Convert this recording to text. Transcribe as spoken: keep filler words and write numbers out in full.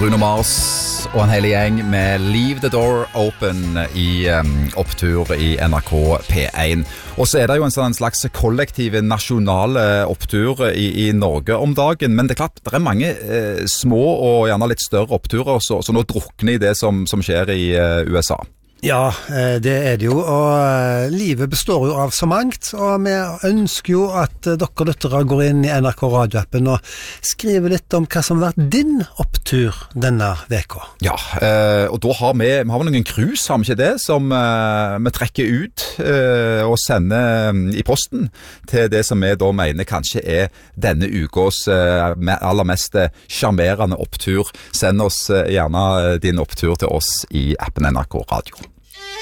Bruno Mars og en hel gjeng med Leave the Door Open i um, opptur i N R K P én. Og så er det jo en sånn slags kollektiv nasjonale opptur i, i Norge om dagen, men det er klart, det er mange eh, små og gjerne litt større oppturer så, så nå drukner i det som, som skjer i uh, U S A. Ja, det er det jo, og livet består jo av så mangt, og vi ønsker jo at dere lyttere går inn i N R K radioappen og skriver litt om hva som har vært din opptur denne veka. Ja, og da har vi, vi har vel noen krus, har vi ikke det, som vi trekker ut og sender i posten til det som vi da mener kanskje er denne ukes aller mest charmerende opptur. Send oss gjerne din opptur til oss i appen N R K Radio.